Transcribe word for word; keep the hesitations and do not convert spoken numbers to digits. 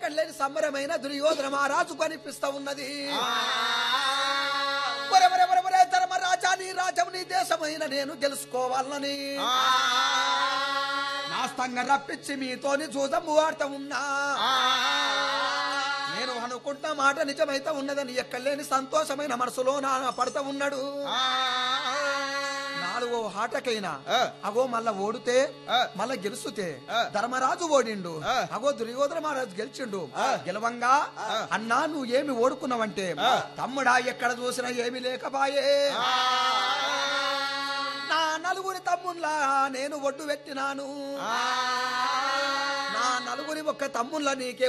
ఎక్కడ లేని సంబరమైన దుర్యోధన మహారాజు కనిపిస్తా ఉన్నది. ధర్మరాజా నీ రాజ్యం నీ దేశమైన నేను తెలుసుకోవాలని నా స్తంగా రప్పించి మీతోని చూసము ఆడుతూ ఉన్నా. నేను అనుకుంటున్న మాట నిజమైతే ఉన్నదని ఎక్కడలేని సంతోషమైన మనసులో నా పడతా ఉన్నాడు. నాలుగో ఆటకైనా అగో మళ్ళా ఓడితే మళ్ళా గెలుస్తే ధర్మరాజు ఓడిండు, అగో దుర్యోధన మహారాజు గెలిచిండు. గెలవంగా అన్నా నువ్వు ఏమి ఓడుకున్నావంటే తమ్ముడా ఎక్కడ చూసినా ఏమి లేకపాయే, నా నలుగురి తమ్ముళ్ళ నేను ఒడ్డు పెట్టినాను, నా నలుగురి ఒక్క తమ్ముళ్ళ నీకే